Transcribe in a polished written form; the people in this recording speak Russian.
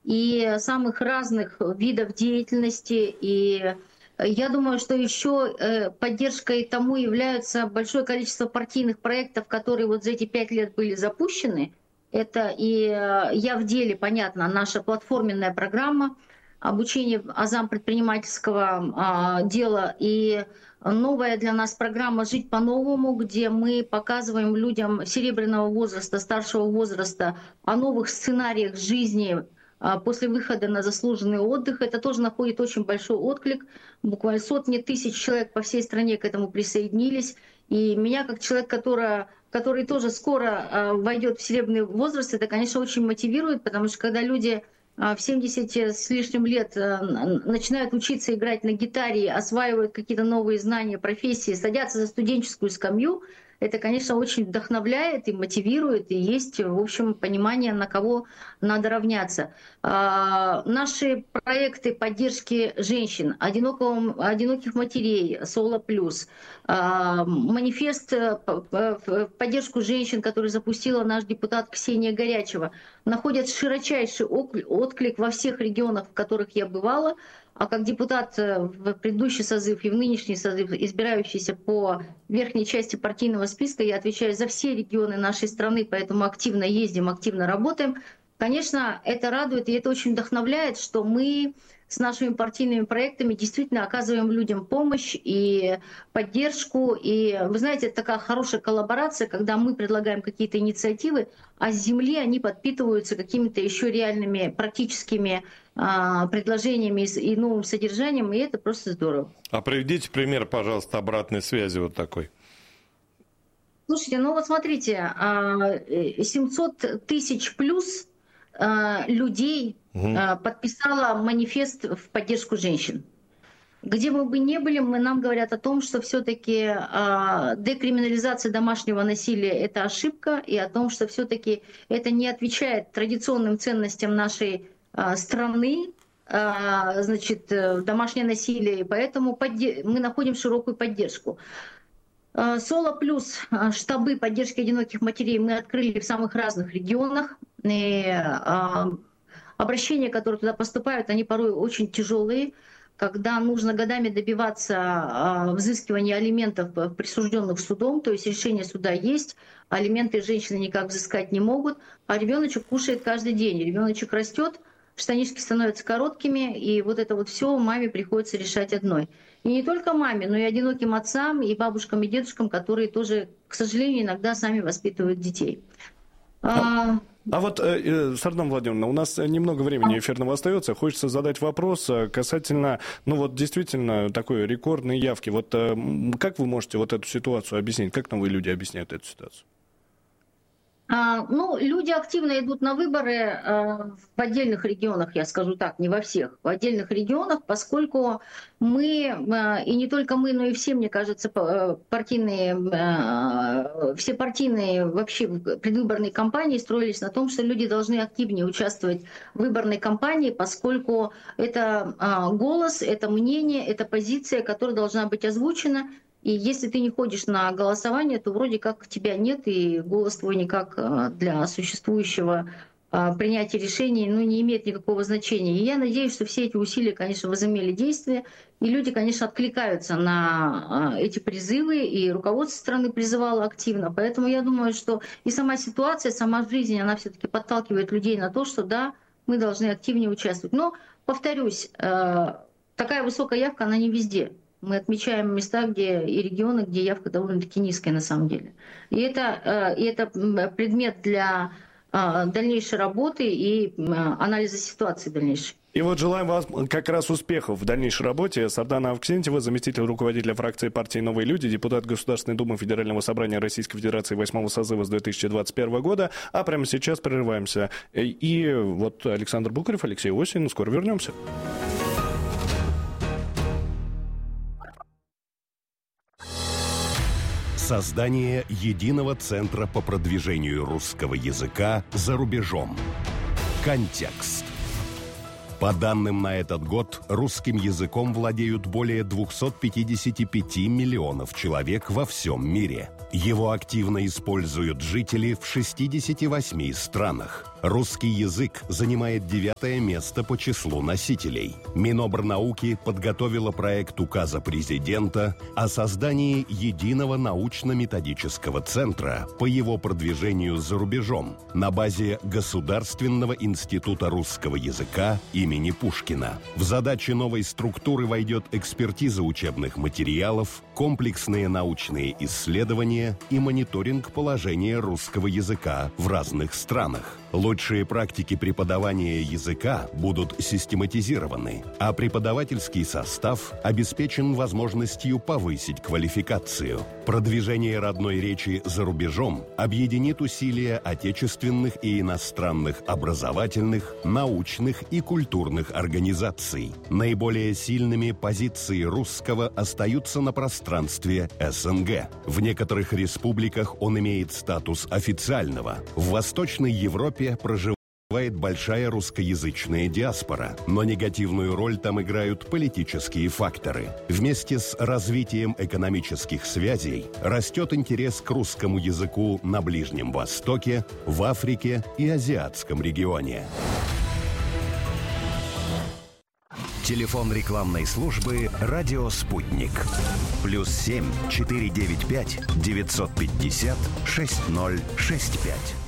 и самых разных видов деятельности. И я думаю, что еще поддержкой тому является большое количество партийных проектов, которые вот за эти 5 лет были запущены. Это и «Я в деле», понятно, наша платформенная программа обучения азам предпринимательского дела, и новая для нас программа «Жить по-новому», где мы показываем людям серебряного возраста, старшего возраста о новых сценариях жизни после выхода на заслуженный отдых. Это тоже находит очень большой отклик. Буквально сотни тысяч человек по всей стране к этому присоединились. И меня, как человек, который тоже скоро войдет в серебряный возраст, это, конечно, очень мотивирует, потому что когда люди в 70 с лишним лет начинают учиться играть на гитаре, осваивают какие-то новые знания, профессии, садятся за студенческую скамью, это, конечно, очень вдохновляет и мотивирует, и есть, в общем, понимание, на кого надо равняться. Наши проекты поддержки женщин, одиноких матерей, Соло Плюс, манифест в поддержку женщин, который запустила наш депутат Ксения Горячева, находят широчайший отклик во всех регионах, в которых я бывала. А как депутат в предыдущий созыв и в нынешний созыв, избирающийся по верхней части партийного списка, я отвечаю за все регионы нашей страны, поэтому активно ездим, активно работаем. Конечно, это радует и это очень вдохновляет, что мы с нашими партийными проектами действительно оказываем людям помощь и поддержку. И вы знаете, это такая хорошая коллаборация, когда мы предлагаем какие-то инициативы, а с земли они подпитываются какими-то еще реальными практическими предложениями и новым содержанием, и это просто здорово. А приведите пример, пожалуйста, обратной связи вот такой. Слушайте, ну вот смотрите, 700 тысяч плюс людей подписала манифест в поддержку женщин. Где мы бы ни были, нам говорят о том, что все-таки декриминализация домашнего насилия — это ошибка, и о том, что все-таки это не отвечает традиционным ценностям нашей страны, значит, домашнее насилие, и поэтому мы находим широкую поддержку. Соло Плюс, штабы поддержки одиноких матерей мы открыли в самых разных регионах. И обращения, которые туда поступают, они порой очень тяжелые, когда нужно годами добиваться взыскивания алиментов, присужденных судом, то есть решение суда есть, алименты женщины никак взыскать не могут, а ребеночек кушает каждый день, ребеночек растет, штанишки становятся короткими, и вот это вот все маме приходится решать одной. И не только маме, но и одиноким отцам, и бабушкам, и дедушкам, которые тоже, к сожалению, иногда сами воспитывают детей. А вот, Сардан Владимировна, у нас немного времени эфирного остается. Хочется задать вопрос касательно, ну вот действительно такой рекордной явки. Вот как вы можете вот эту ситуацию объяснить? Как новые люди объясняют эту ситуацию? Ну, люди активно идут на выборы в отдельных регионах, я скажу так, не во всех, в отдельных регионах, поскольку мы, и не только мы, но и все, мне кажется, все партийные вообще предвыборные кампании строились на том, что люди должны активнее участвовать в выборной кампании, поскольку это голос, это мнение, это позиция, которая должна быть озвучена. И если ты не ходишь на голосование, то вроде как тебя нет, и голос твой никак для существующего принятия решений не имеет никакого значения. И я надеюсь, что все эти усилия, конечно, возымели действие, и люди, конечно, откликаются на эти призывы, и руководство страны призывало активно. Поэтому я думаю, что и сама ситуация, сама жизнь, она все-таки подталкивает людей на то, что да, мы должны активнее участвовать. Но, повторюсь, такая высокая явка, она не везде. Мы отмечаем места, где и регионы, где явка довольно-таки низкая на самом деле. И это предмет для дальнейшей работы и анализа ситуации дальнейшей. И вот желаем вам как раз успехов в дальнейшей работе. Сардана Авксентьева, заместитель руководителя фракции партии «Новые люди», депутат Государственной Думы Федерального собрания Российской Федерации 8-го созыва с 2021 года. А прямо сейчас прерываемся. И вот Александр Букарев, Алексей Осин. Скоро вернемся. Создание единого центра по продвижению русского языка за рубежом. Контекст. По данным на этот год, русским языком владеют более 255 миллионов человек во всем мире. Его активно используют жители в 68 странах. Русский язык занимает 9-е место по числу носителей. Минобрнауки подготовила проект указа президента о создании единого научно-методического центра по его продвижению за рубежом на базе Государственного института русского языка имени Пушкина. В задачи новой структуры войдет экспертиза учебных материалов, комплексные научные исследования и мониторинг положения русского языка в разных странах. Лучшие практики преподавания языка будут систематизированы, а преподавательский состав обеспечен возможностью повысить квалификацию. Продвижение родной речи за рубежом объединит усилия отечественных и иностранных образовательных, научных и культурных организаций. Наиболее сильными позиции русского остаются на пространстве СНГ. В некоторых республиках он имеет статус официального. В Восточной Европе проживает большая русскоязычная диаспора, но негативную роль там играют политические факторы. Вместе с развитием экономических связей растет интерес к русскому языку на Ближнем Востоке, в Африке и Азиатском регионе. Телефон рекламной службы «Радио Спутник». +7 495 950 6065.